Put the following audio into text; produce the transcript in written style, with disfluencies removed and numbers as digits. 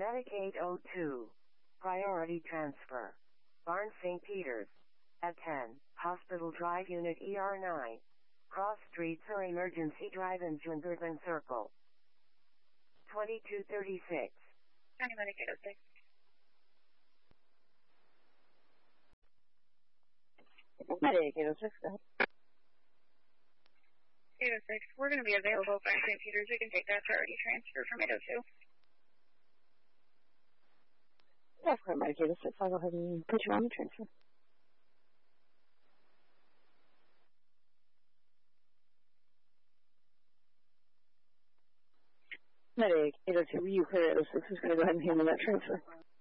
Medic 802. Priority transfer. Barn St. Peter's. At 10, Hospital Drive Unit ER9. Cross streets or Emergency Drive in Jungervan Circle. 2236. County Medic 806. 806, go ahead. 806, we're going to be available by St. Peter's. We can take that priority transfer from 802. That's correct, Medic 806. I'll go ahead and put you on the transfer. Medic 802, you clear 806 is going to go ahead and handle that transfer.